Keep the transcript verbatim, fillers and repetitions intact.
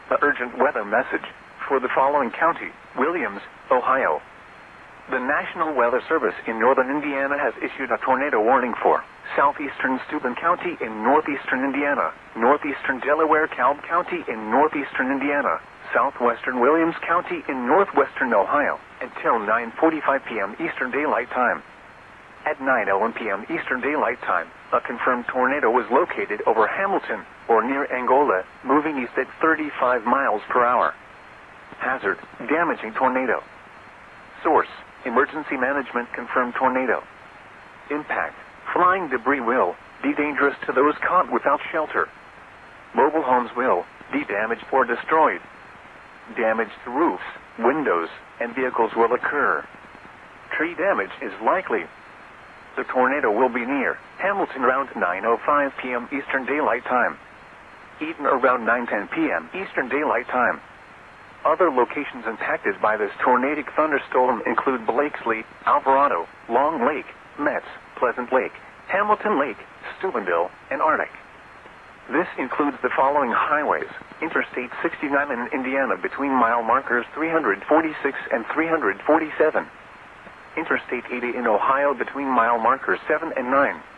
The urgent weather message for the following county: Williams, Ohio. The National Weather Service in northern Indiana has issued a tornado warning for southeastern Steuben County in northeastern Indiana, northeastern Delaware Cobb County in northeastern Indiana, southwestern Williams County in northwestern Ohio, until nine forty-five p m Eastern Daylight Time. At nine oh one p m Eastern Daylight Time, a confirmed tornado was located over Hamilton, or near Angola, moving east at thirty-five miles per hour. Hazard: damaging tornado. Source: Emergency Management confirmed tornado. Impact: flying debris will be dangerous to those caught without shelter. Mobile homes will be damaged or destroyed. Damage to roofs, windows, and vehicles will occur. Tree damage is likely. The tornado will be near Hamilton around nine oh five p m Eastern Daylight Time. Eden around nine ten p m Eastern Daylight Time. Other locations impacted by this tornadic thunderstorm include Blakesley, Alvarado, Long Lake, Metz, Pleasant Lake, Hamilton Lake, Steubenville, and Arctic. This includes the following highways: Interstate sixty-nine in Indiana between mile markers three forty-six and three forty-seven. Interstate eighty in Ohio between mile markers seven and nine.